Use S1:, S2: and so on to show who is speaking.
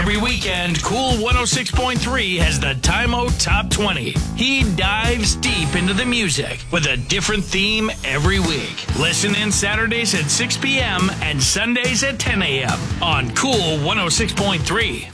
S1: Every weekend, Cool 106.3 has the Time-O Top 20. He dives deep into the music with a different theme every week. Listen in Saturdays at 6 p.m. and Sundays at 10 a.m. on Cool 106.3.